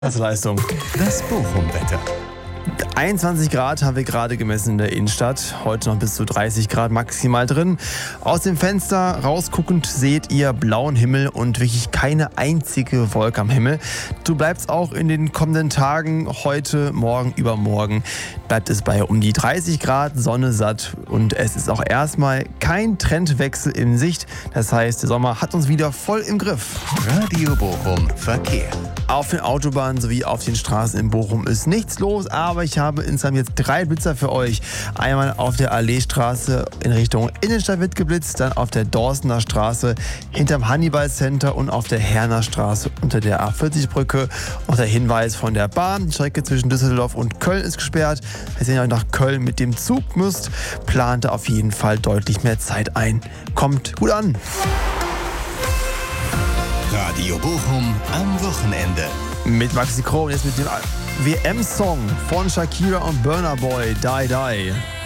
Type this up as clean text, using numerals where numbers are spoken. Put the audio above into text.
Leistung. Das Bochum-Wetter. 21 Grad haben wir gerade gemessen in der Innenstadt. Heute noch bis zu 30 Grad maximal drin. Aus dem Fenster rausguckend seht ihr blauen Himmel und wirklich keine einzige Wolke am Himmel. So bleibt es auch in den kommenden Tagen. Heute, morgen, übermorgen bleibt es bei um die 30 Grad, Sonne satt. Und es ist auch erstmal kein Trendwechsel in Sicht. Das heißt, der Sommer hat uns wieder voll im Griff. Radio Bochum Verkehr. Auf den Autobahnen sowie auf den Straßen in Bochum ist nichts los, aber ich habe insgesamt jetzt 3 Blitzer für euch. Einmal auf der Alleestraße in Richtung Innenstadt wird geblitzt, dann auf der Dorstener Straße hinterm Hannibal Center und auf der Herner Straße unter der A40-Brücke. Und der Hinweis von der Bahn, die Strecke zwischen Düsseldorf und Köln ist gesperrt. Wenn ihr nach Köln mit dem Zug müsst, plant auf jeden Fall deutlich mehr Zeit ein. Kommt gut an! Radio Bochum am Wochenende. Mit Maxi Kron, jetzt mit dem WM-Song von Shakira und Burna Boy, Die Die.